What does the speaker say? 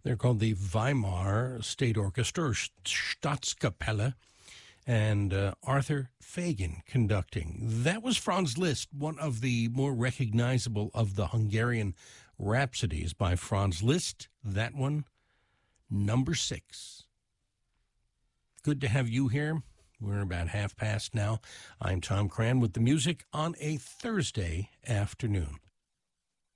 They're called the Weimar State Orchestra, or Staatskapelle, and Arthur Fagan conducting. That was Franz Liszt, one of the more recognizable of the Hungarian rhapsodies by Franz Liszt. That one, number 6. Good to have you here. We're about 1:30 now. I'm Tom Cran with the music on a Thursday afternoon.